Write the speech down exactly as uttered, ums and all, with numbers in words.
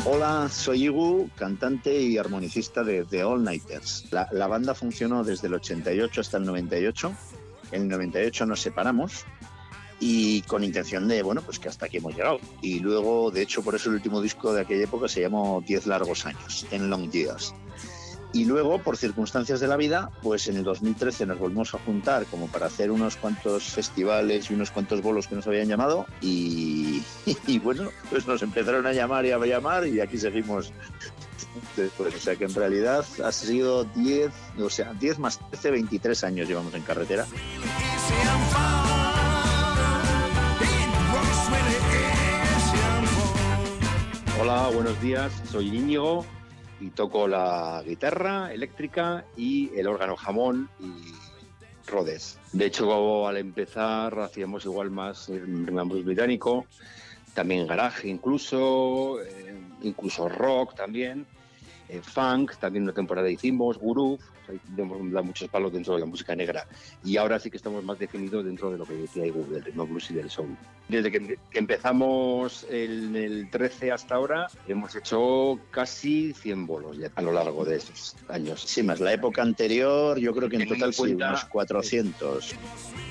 Hola, soy Igu, cantante y armonicista de The All Nighters. La, la banda funcionó desde el ochenta y ocho hasta el noventa y ocho. En el noventa y ocho nos separamos y con intención de, bueno, pues que hasta aquí hemos llegado. Y luego, de hecho, por eso el último disco de aquella época se llamó Diez largos años, Ten Long Years. Y luego, por circunstancias de la vida, pues en el dos mil trece nos volvimos a juntar como para hacer unos cuantos festivales y unos cuantos bolos que nos habían llamado y, y bueno, pues nos empezaron a llamar y a llamar y aquí seguimos después. O sea que en realidad ha sido diez, o sea, diez más trece, veintitrés años llevamos en carretera. Hola, buenos días, soy Íñigo y toco la guitarra eléctrica y el órgano jamón y Rhodes. De hecho, al empezar hacíamos igual más en blues británico, también garaje incluso, eh, incluso rock también, eh, funk, también una temporada hicimos, groove, o sea, hemos dado muchos palos dentro de la música negra y ahora sí que estamos más definidos dentro de lo que decía Igu, del ritmo blues y del soul. Desde que, que empezamos en el trece hasta ahora hemos hecho casi cien bolos ya a lo largo de esos años. Sí, más la época anterior, yo creo que en Teniendo total en cuenta, sí, unos cuatrocientos.